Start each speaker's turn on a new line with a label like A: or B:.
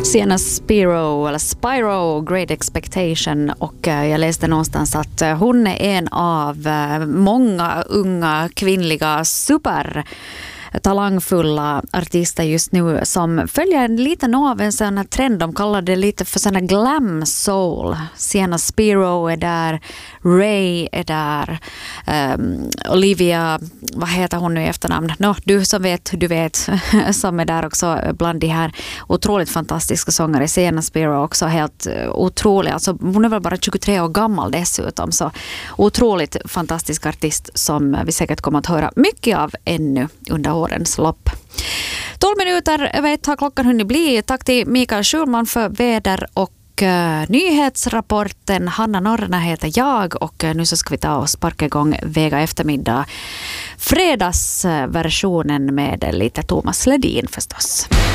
A: Sienna Spiro, Great Expectation, och jag läste någonstans att hon är en av många unga kvinnliga talangfulla artister just nu som följer lite av en sån här trend. De kallar det lite för sån här glam soul. Sienna Spiro är där, Ray är där, Olivia, vad heter hon nu i efternamn? Du som vet, du vet, som är där också bland de här otroligt fantastiska sångare. Sienna Spiro också helt otrolig. Alltså, hon är väl bara 23 år gammal dessutom, så otroligt fantastisk artist som vi säkert kommer att höra mycket av ännu under årens lopp. 12 minuter över 1 har klockan hunnit bli. Tack till Mikael Schulman för väder och nyhetsrapporten. Hanna Norrena heter jag, och nu så ska vi ta och sparka igång Vega eftermiddag. Fredagsversionen med lite Thomas Ledin förstås.